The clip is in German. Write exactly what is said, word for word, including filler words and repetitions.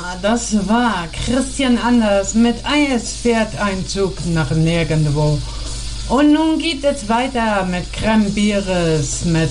das war Christian Anders mit Es fährt ein Zug nach nirgendwo. Und nun geht es weiter mit Cranberries, mit